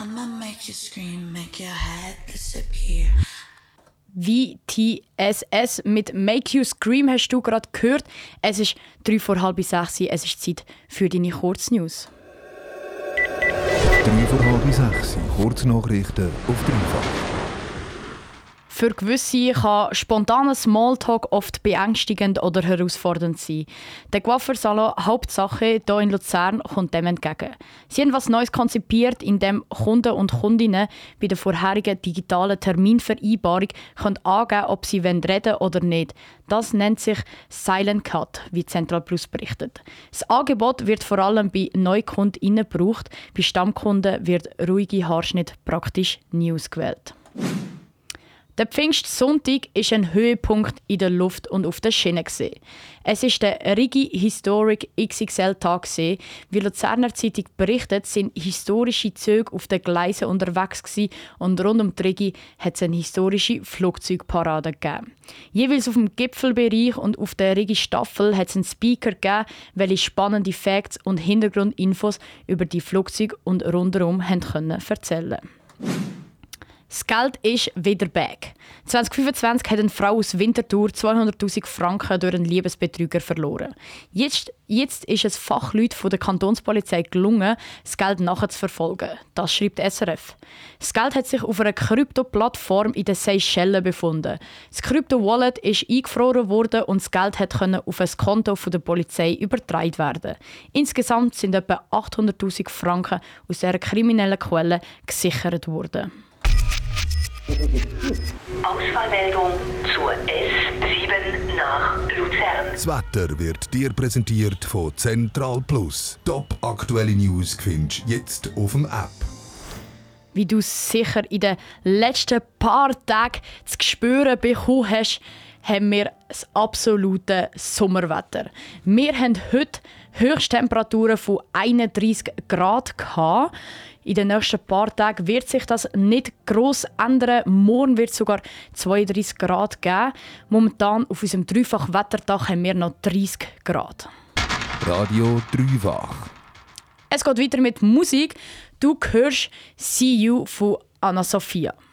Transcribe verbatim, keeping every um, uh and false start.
I'ma make you scream, make your head disappear. V T S S mit «Make You Scream» hast du gerade gehört. Es ist drei vor halb sechs, es ist Zeit für deine Kurznews. drei vor halb sechs, Kurznachrichten auf dreifach. Für gewisse kann spontaner Smalltalk oft beängstigend oder herausfordernd sein. Der Coiffeursalon Hauptsache hier in Luzern kommt dem entgegen. Sie haben etwas Neues konzipiert, in dem Kunden und Kundinnen bei der vorherigen digitalen Terminvereinbarung können angeben, ob sie reden wollen oder nicht. Das nennt sich Silent Cut, wie Central Plus berichtet. Das Angebot wird vor allem bei NeukundInnen gebraucht. Bei Stammkunden wird ruhige Haarschnitt praktisch nie ausgewählt. Der Pfingstsonntag war ein Höhepunkt in der Luft und auf der Schiene. Es war der Rigi Historic X X L-Tag. Wie Luzerner Zeitung berichtet, sind historische Züge auf den Gleisen unterwegs und rund um die Rigi hat es eine historische Flugzeugparade gegeben. Jeweils auf dem Gipfelbereich und auf der Rigi-Staffel hat es einen Speaker gegeben, welche spannende Facts und Hintergrundinfos über die Flugzeuge und rundherum erzählen konnten. Das Geld ist wieder back. zwanzig fünfundzwanzig hat eine Frau aus Winterthur zweihunderttausend Franken durch einen Liebesbetrüger verloren. Jetzt, jetzt ist es Fachleuten von der Kantonspolizei gelungen, das Geld nachzuverfolgen. Das schreibt S R F. Das Geld hat sich auf einer Krypto-Plattform in den Seychellen befunden. Das Krypto-Wallet ist eingefroren worden und das Geld konnte auf ein Konto der Polizei übertragen werden. Insgesamt sind etwa achthunderttausend Franken aus dieser kriminellen Quelle gesichert worden. Auswahlmeldung zur S sieben nach Luzern. Das Wetter wird dir präsentiert von Central Plus. Top aktuelle News findest du jetzt auf dem App. Wie du sicher in den letzten paar Tagen zu spüren bekommen hast, haben wir das absolute Sommerwetter. Wir haben heute Höchsttemperaturen von einunddreissig Grad gehabt. In den nächsten paar Tagen wird sich das nicht gross ändern. Morgen wird es sogar zweiunddreissig Grad geben. Momentan auf unserem Dreifach-Wetterdach haben wir noch dreißig Grad. Radio Dreifach. Es geht weiter mit Musik. Du hörst «See You» von Anna Sophia.